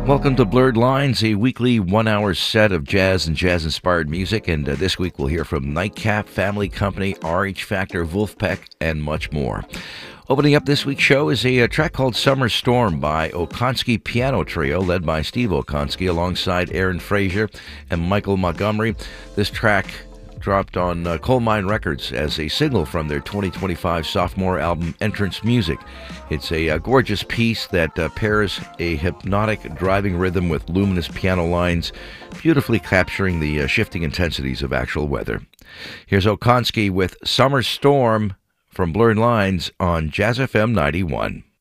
Welcome to Blurred Lines, a weekly 1 hour set of jazz and jazz-inspired music. And this week we'll hear from Nightcap, Family Company, RH Factor, Vulfpeck, and much more. Opening up this week's show is a track called Summer Storm by Okonski Piano Trio, led by Steve Okonski, alongside Aaron Frazier and Michael Montgomery. This track dropped on Coal Mine Records as a single from their 2025 sophomore album, Entrance Music. It's a gorgeous piece that pairs a hypnotic driving rhythm with luminous piano lines, beautifully capturing the shifting intensities of actual weather. Here's Okonski with Summer Storm from Blurred Lines on Jazz FM 91.